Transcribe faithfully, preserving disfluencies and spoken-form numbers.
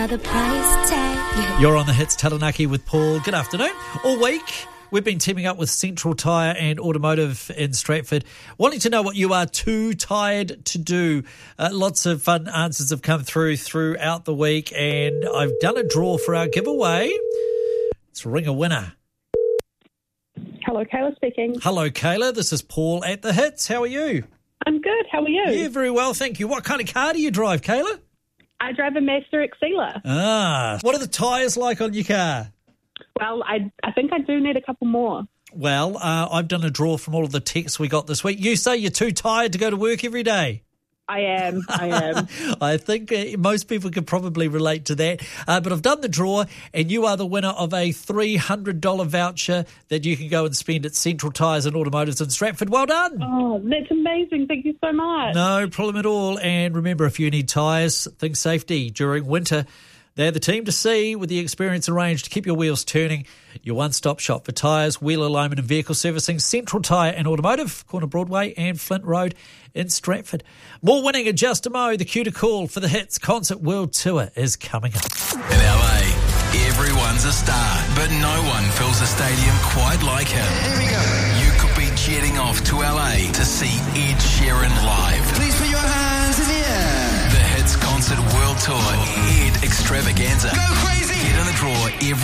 The price tag. You're on the Hits Taranaki with Paul. Good afternoon. All week, we've been teaming up with Central Tyre and Automotive in Stratford, wanting to know what you are too tired to do. Uh, lots of fun answers have come through throughout the week, and I've done a draw for our giveaway. Let's ring a winner. Hello, Kayla speaking. Hello, Kayla. This is Paul at the Hits. How are you? I'm good. How are you? Yeah, very well, thank you. What kind of car do you drive, Kayla? I drive a Mazda Exela. Ah, what are the tyres like on your car? Well, I I think I do need a couple more. Well, uh, I've done a draw from all of the texts we got this week. You say you're too tired to go to work every day. I am. I am. I think uh, most people could probably relate to that. Uh, but I've done the draw, and you are the winner of a three hundred dollars voucher that you can go and spend at Central Tyres and Automotives in Stratford. Well done. Oh, that's amazing. Thank you so much. No problem at all. And remember, if you need tyres, think safety during winter. They're the team to see with the experience arranged to keep your wheels turning. Your one-stop shop for tyres, wheel alignment and vehicle servicing, Central Tyre and Automotive, Corner Broadway and Flint Road in Stratford. More winning at Just a Mo. The cue to call for the Hits Concert World Tour is coming up. In L A, everyone's a star, but no one fills a stadium quite like him. Here we go. You could be jetting off to L A to see Ed Sheeran live. Please put your hands in the air. The Hits Concert World Tour, Ed Extravaganza. Go crazy! Get in the draw every